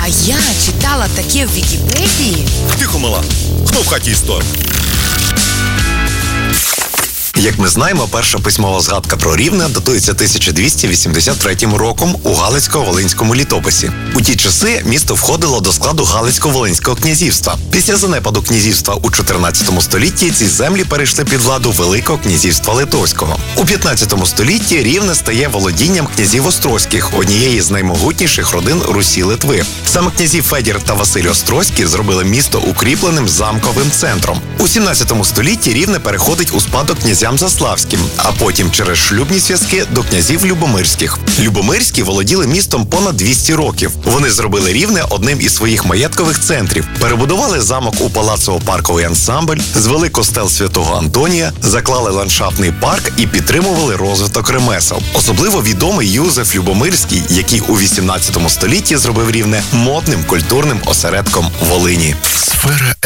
я читала таке в Вікіпедії. Тихо, мала. Хто в хаті історик? Як ми знаємо, перша письмова згадка про Рівне датується 1283 роком у Галицько-Волинському літописі. У ті часи місто входило до складу Галицько-Волинського князівства. Після занепаду князівства у 14 столітті ці землі перейшли під владу Великого князівства Литовського. У 15 столітті Рівне стає володінням князів Острозьких, однієї з наймогутніших родин Русі-Литви. Саме князі Федір та Василь Острозькі зробили місто укріпленим замковим центром. У 17 столітті Рівне переходить у спадок князям Заславським, а потім через шлюбні зв'язки до князів Любомирських. Любомирські володіли містом понад 200 років. Вони зробили Рівне одним із своїх маєткових центрів, перебудували замок у палацово-парковий ансамбль, звели костел Святого Антонія, заклали ландшафтний парк і підтримували розвиток ремесел. Особливо відомий Юзеф Любомирський, який у 18 столітті зробив Рівне модним культурним осередком Волині. Сфера